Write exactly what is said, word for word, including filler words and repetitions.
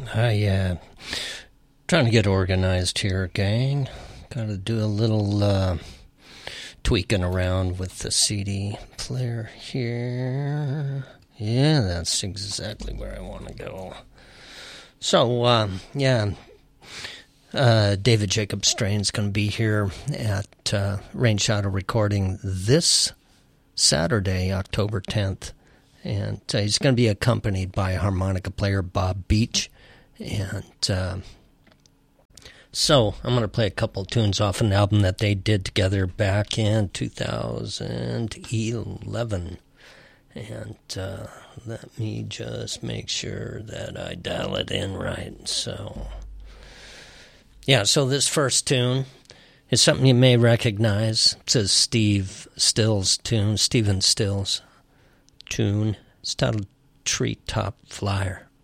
I, uh, trying to get organized here, gang. Got to do a little, uh, tweaking around with the C D player here. Yeah, that's exactly where I want to go. So, uh, yeah, uh, David Jacob Strain's going to be here at uh, Rain Shadow Recording this Saturday, October tenth. And uh, he's going to be accompanied by harmonica player Bob Beach. And uh, so I'm going to play a couple of tunes off an album that they did together back in two thousand eleven. And uh, let me just make sure that I dial it in right. So, yeah, so this first tune is something you may recognize. It says Steve Stills tune, Stephen Stills tune. It's titled Treetop Flyer.